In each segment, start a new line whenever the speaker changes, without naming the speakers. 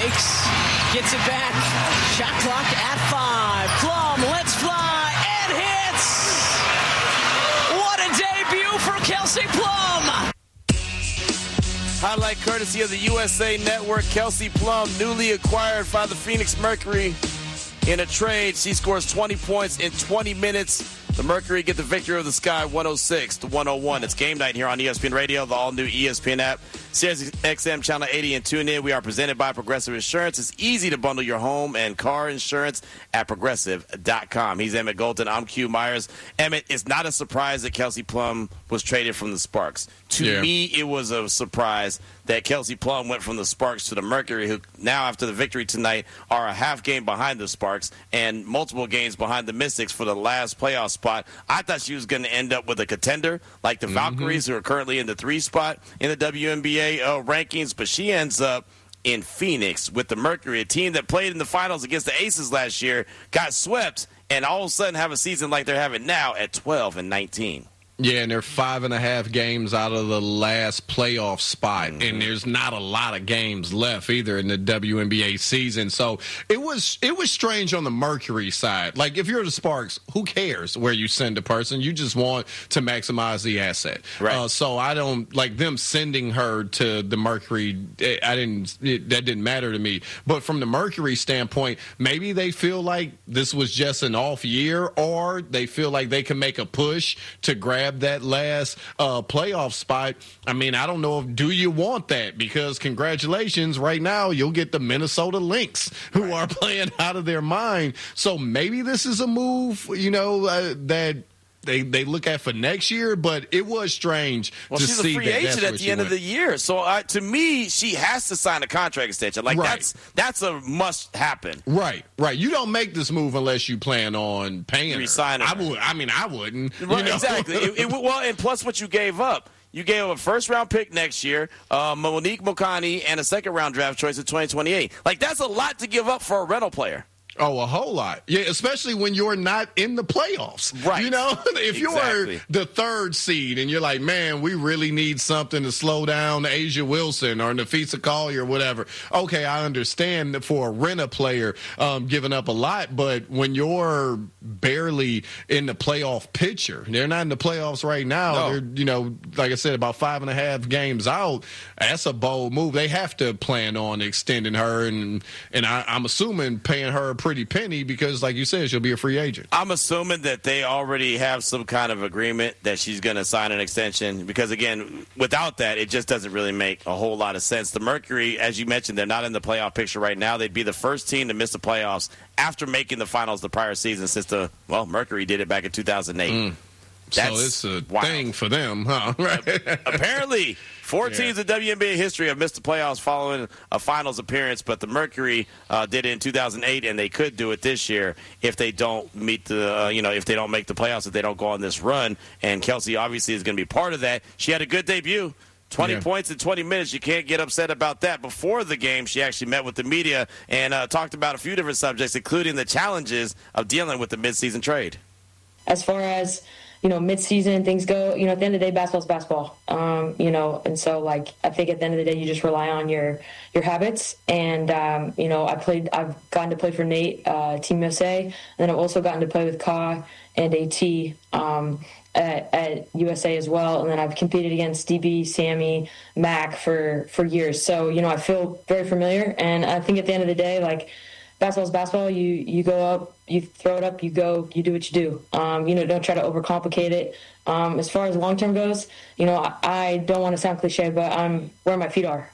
fakes, gets it back. Shot clock at 5. Plum lets fly and hits. What a debut for Kelsey Plum.
Highlight courtesy of the USA Network. Kelsey Plum, newly acquired by the Phoenix Mercury in a trade. She scores 20 points in 20 minutes. The Mercury get the victory of the Sky 106-101. It's game night here on ESPN Radio, the all-new ESPN app, Sirius XM Channel 80, and tune in. We are presented by Progressive Insurance. It's easy to bundle your home and car insurance at Progressive.com. He's Emmett Golden. I'm Q Myers. Emmett, it's not a surprise that Kelsey Plum was traded from the Sparks. To me, it was a surprise that Kelsey Plum went from the Sparks to the Mercury, who now, after the victory tonight, are a half game behind the Sparks and multiple games behind the Mystics for the last playoff spot. I thought she was going to end up with a contender like the Valkyries, who are currently in the 3 spot in the WNBA rankings, but she ends up in Phoenix with the Mercury, a team that played in the finals against the Aces last year, got swept, and all of a sudden have a season like they're having now at 12-19.
Yeah, and they're 5.5 games out of the last playoff spot, and there's not a lot of games left either in the WNBA season. So it was strange on the Mercury side. Like, if you're the Sparks, who cares where you send a person? You just want to maximize the asset.
Right.
So I don't like them sending her to the Mercury. That didn't matter to me. But from the Mercury standpoint, maybe they feel like this was just an off year, or they feel like they can make a push to grab that last playoff spot. I mean, I don't know do you want that? Because congratulations, right now you'll get the Minnesota Lynx, who are playing out of their mind. So maybe this is a move, that they look at for next year, but it was strange to see that.
She's a free agent at the end of the year. So to me, she has to sign a contract extension. Like, that's a must happen.
Right. You don't make this move unless you plan on paying her. I wouldn't.
Right, exactly. Well, and plus what you gave up. You gave up a first-round pick next year, Monique Mokani, and a second-round draft choice in 2028. Like, that's a lot to give up for a rental player.
Oh, a whole lot. Yeah, especially when you're not in the playoffs.
Right.
If you're the 3rd seed and you're like, man, we really need something to slow down Asia Wilson or Nafisa Collier or whatever. Okay, I understand that for a rent-a player giving up a lot, but when you're barely in the playoff picture, they're not in the playoffs right now. No. They're, like I said, about 5.5 games out. That's a bold move. They have to plan on extending her, and I'm assuming paying her a pretty penny because, like you said, she'll be a free agent.
I'm assuming that they already have some kind of agreement that she's going to sign an extension because, again, without that, it just doesn't really make a whole lot of sense. The Mercury, as you mentioned, they're not in the playoff picture right now. They'd be the first team to miss the playoffs after making the finals the prior season since Mercury did it back in 2008.
So it's a thing for them, huh? Right.
Apparently, 4 teams in WNBA history have missed the playoffs following a finals appearance, but the Mercury did it in 2008, and they could do it this year if they don't meet if they don't make the playoffs, if they don't go on this run. And Kelsey obviously is going to be part of that. She had a good debut. 20 points in 20 minutes. You can't get upset about that. Before the game, she actually met with the media and talked about a few different subjects, including the challenges of dealing with the midseason trade.
As far as mid-season things go, at the end of the day, basketball's basketball. And so, I think at the end of the day, you just rely on your habits. And, I've gotten to play for Nate, Team USA, and then I've also gotten to play with Ka and AT at USA as well. And then I've competed against DB, Sammy, Mac for years. So, I feel very familiar. And I think at the end of the day, basketball's basketball. You go up, you throw it up, you go, you do what you do. Don't try to overcomplicate it. As far as long term goes, I don't want to sound cliche, but I'm where my feet are.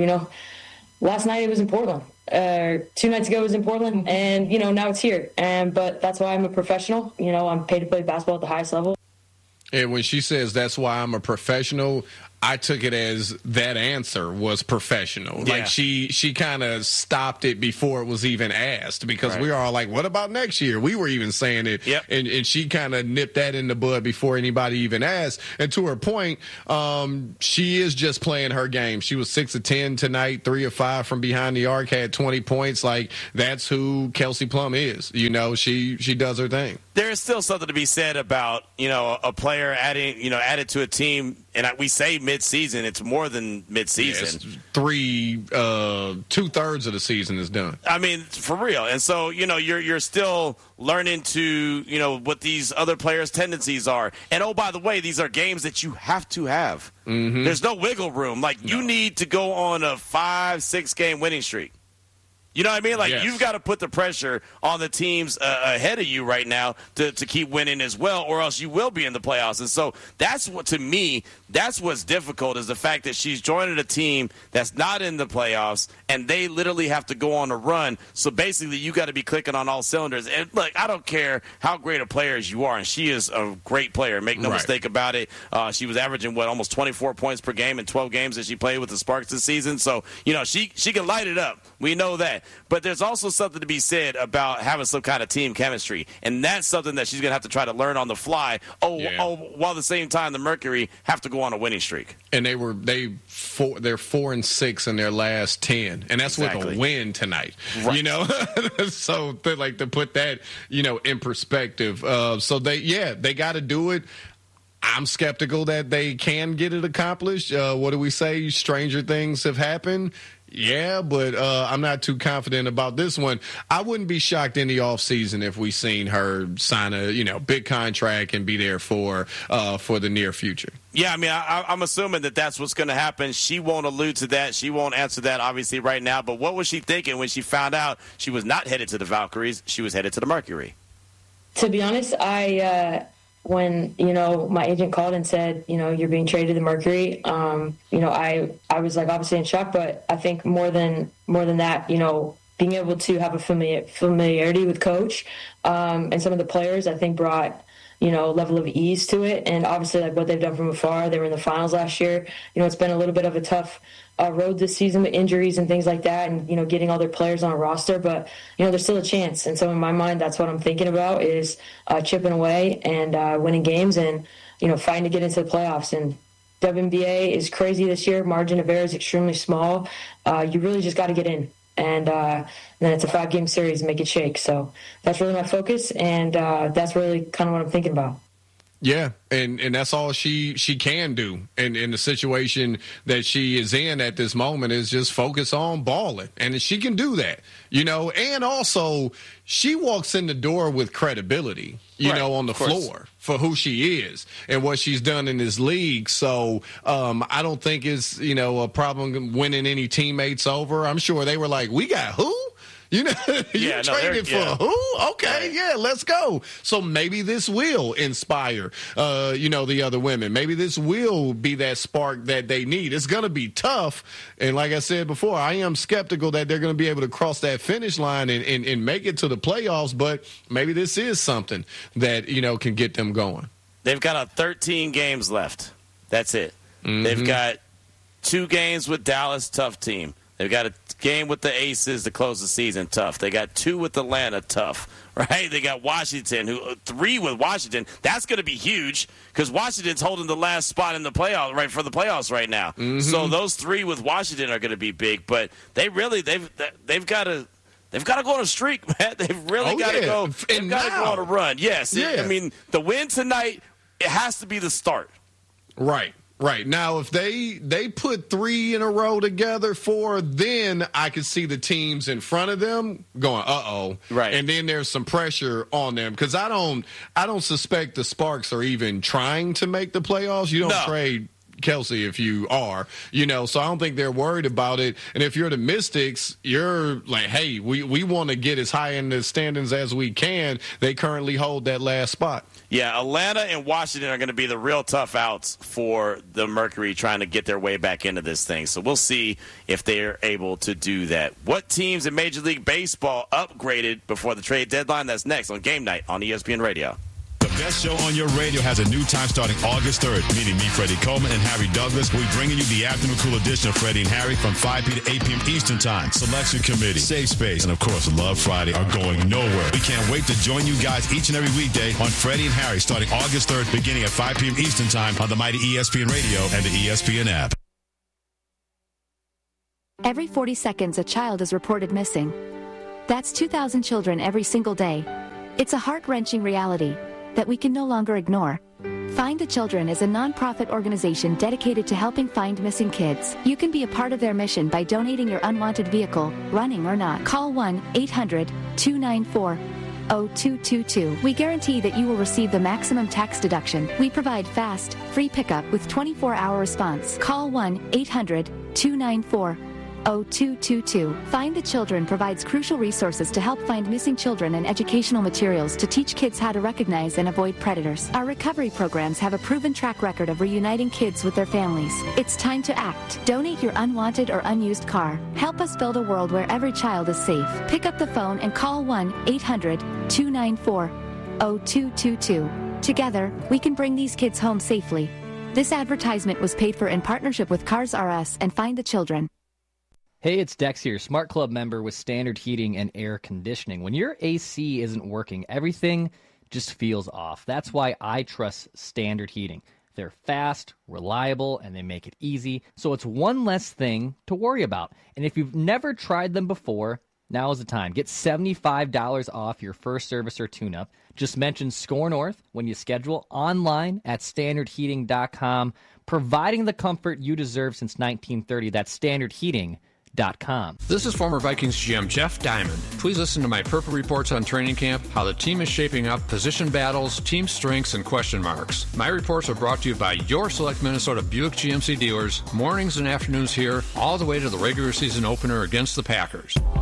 Last night it was in Portland. 2 nights ago it was in Portland, and now it's here. But that's why I'm a professional. I'm paid to play basketball at the highest level.
And when she says that's why I'm a professional, I took it as that answer was professional.
Yeah.
Like she kind of stopped it before it was even asked because we were all like, what about next year? We were even saying it.
Yep.
And she kind of nipped that in the bud before anybody even asked. And to her point, she is just playing her game. She was 6 of 10 tonight, 3 of 5 from behind the arc, had 20 points. Like, that's who Kelsey Plum is. She does her thing.
There is still something to be said about, a player added to a team we say mid-season, it's more than mid-season.
Yes, 2/3 of the season is done.
I mean, for real. And so, you're still learning to, what these other players' tendencies are. And, oh, by the way, these are games that you have to have. Mm-hmm. There's no wiggle room. You need to go on a 5-6 game winning streak. You know what I mean? Yes. You've got to put the pressure on the teams ahead of you right now to keep winning as well, or else you will be in the playoffs. And so that's what's difficult is the fact that she's joining a team that's not in the playoffs, and they literally have to go on a run. So basically, you got to be clicking on all cylinders. And look, I don't care how great a player as you are, and she is a great player. Make no mistake about it. She was averaging almost 24 points per game in 12 games that she played with the Sparks this season. So she can light it up. We know that. But there's also something to be said about having some kind of team chemistry, and that's something that she's going to have to try to learn on the fly. While at the same time the Mercury have to go on a winning streak. And
they're 4-6 in their last 10, and that's with a win tonight. Right. So to put that in perspective. So they got to do it. I'm skeptical that they can get it accomplished. What do we say? Stranger things have happened. Yeah, but I'm not too confident about this one. I wouldn't be shocked in the offseason if we seen her sign a big contract and be there for the near future.
Yeah, I mean, I'm assuming that that's what's going to happen. She won't allude to that. She won't answer that, obviously, right now. But what was she thinking when she found out she was not headed to the Valkyries? She was headed to the Mercury.
To be honest, when my agent called and said you're being traded to the Mercury, I was obviously in shock, but I think more than that, being able to have a familiarity with Coach and some of the players, I think brought level of ease to it. And obviously what they've done from afar, they were in the finals last year. It's been a little bit of a tough road this season with injuries and things like that, and getting all their players on a roster, but there's still a chance. And so in my mind, that's what I'm thinking about is chipping away and winning games and fighting to get into the playoffs. And WNBA is crazy this year. Margin of error is extremely small. You really just got to get in, and then it's a 5-game series and make it shake. So that's really my focus, and that's really kind of what I'm thinking about.
Yeah, and that's all she can do. And in the situation that she is in at this moment is just focus on balling. And she can do that, and also she walks in the door with credibility, on the floor for who she is and what she's done in this league. So I don't think it's, a problem winning any teammates over. I'm sure they were like, we got who? Traded for who? Okay, yeah, let's go. So maybe this will inspire, the other women. Maybe this will be that spark that they need. It's going to be tough. And like I said before, I am skeptical that they're going to be able to cross that finish line and make it to the playoffs. But maybe this is something that, can get them going.
They've got 13 games left. That's it. Mm-hmm. They've got 2 games with Dallas, tough team. They've got a game with the Aces to close the season, tough. They got 2 with Atlanta, tough, right? They got Washington, 3 with Washington. That's going to be huge because Washington's holding the last spot in the playoffs, right, for the playoffs right now. Mm-hmm. So those 3 with Washington are going to be big. But they've got to go on a streak, man. They've really got to go. They've got to go on a run. Yes. Yeah. I mean, the win tonight, it has to be the start.
Right. Right. Now, if they put 3 in a row together, 4, then I could see the teams in front of them going, uh-oh.
Right.
And then there's some pressure on them because I don't suspect the Sparks are even trying to make the playoffs. You don't trade Kelsey if you are, so I don't think they're worried about it. And if you're the Mystics, you're like, hey, we want to get as high in the standings as we can. They currently hold that last spot.
Yeah, Atlanta and Washington are going to be the real tough outs for the Mercury trying to get their way back into this thing. So we'll see if they're able to do that. What teams in Major League Baseball upgraded before the trade deadline? That's next on Game Night on ESPN Radio.
The best show on your radio has a new time starting August 3rd. Meeting me, Freddie Coleman, and Harry Douglas. We're bringing you the afternoon cool edition of Freddie and Harry from 5 p. to 8 p.m. Eastern Time. Selection Committee, Safe Space, and, of course, Love Friday are going nowhere. We can't wait to join you guys each and every weekday on Freddie and Harry starting August 3rd, beginning at 5 p.m. Eastern Time on the mighty ESPN Radio and the ESPN app.
Every 40 seconds, a child is reported missing. That's 2,000 children every single day. It's a heart-wrenching reality that we can no longer ignore. Find the Children is a nonprofit organization dedicated to helping find missing kids. You can be a part of their mission by donating your unwanted vehicle, running or not. Call 1-800-294-0222. We guarantee that you will receive the maximum tax deduction. We provide fast, free pickup with 24-hour response. Call 1-800-294-0222. Find the Children provides crucial resources to help find missing children and educational materials to teach kids how to recognize and avoid predators. Our recovery programs have a proven track record of reuniting kids with their families. It's time to act. Donate your unwanted or unused car. Help us build a world where every child is safe. Pick up the phone and call 1-800-294-0222. Together, we can bring these kids home safely. This advertisement was paid for in partnership with Cars R Us and Find the Children.
Hey, it's Dex here, Smart Club member with Standard Heating and Air Conditioning. When your AC isn't working, everything just feels off. That's why I trust Standard Heating. They're fast, reliable, and they make it easy, so it's one less thing to worry about. And if you've never tried them before, now is the time. Get $75 off your first service or tune-up. Just mention SKOR North when you schedule online at standardheating.com, providing the comfort you deserve since 1930. That's standardheating.com.
This is former Vikings GM Jeff Diamond. Please listen to my Purple Reports on training camp, how the team is shaping up, position battles, team strengths, and question marks. My reports are brought to you by your select Minnesota Buick GMC dealers, mornings and afternoons here, all the way to the regular season opener against the Packers.